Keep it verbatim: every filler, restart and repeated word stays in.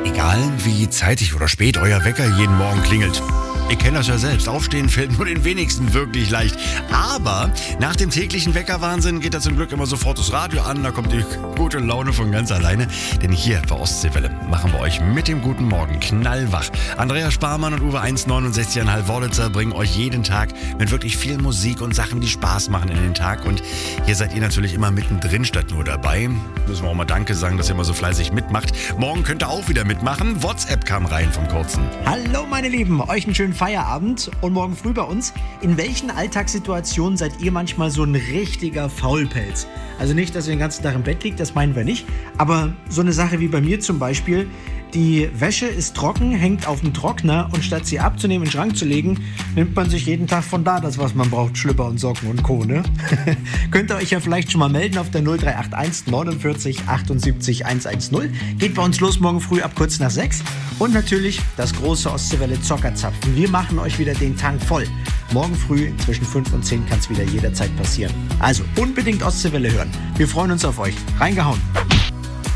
Egal wie zeitig oder spät euer Wecker jeden Morgen klingelt. Ihr kennt das ja selbst. Aufstehen fällt nur den wenigsten wirklich leicht. Aber nach dem täglichen Weckerwahnsinn geht da zum Glück immer sofort das Radio an. Da kommt die gute Laune von ganz alleine. Denn hier bei Ostseewelle machen wir euch mit dem guten Morgen knallwach. Andrea Sparmann und Uwe eins neunundsechzig Komma fünf Wollitzer bringen euch jeden Tag mit wirklich viel Musik und Sachen, die Spaß machen in den Tag. Und hier seid ihr natürlich immer mittendrin statt nur dabei. Müssen wir auch mal Danke sagen, dass ihr immer so fleißig mitmacht. Morgen könnt ihr auch wieder mitmachen. WhatsApp kam rein vom Kurzen. Hallo meine Lieben, euch einen schönen Feierabend und morgen früh bei uns. In welchen Alltagssituationen seid ihr manchmal so ein richtiger Faulpelz? Also nicht, dass ihr den ganzen Tag im Bett liegt, das meinen wir nicht. Aber so eine Sache wie bei mir zum Beispiel, die Wäsche ist trocken, hängt auf dem Trockner und statt sie abzunehmen, in den Schrank zu legen, nimmt man sich jeden Tag von da das, was man braucht, Schlüpper und Socken und Co. Ne? Könnt ihr euch ja vielleicht schon mal melden auf der null drei acht eins neunundvierzig achtundsiebzig hundertzehn. Geht bei uns los morgen früh ab kurz nach sechs. Und natürlich das große Ostseewelle Zockerzapfen. Wir machen euch wieder den Tank voll. Morgen früh zwischen fünf und zehn kann es wieder jederzeit passieren. Also unbedingt Ostseewelle hören. Wir freuen uns auf euch. Reingehauen.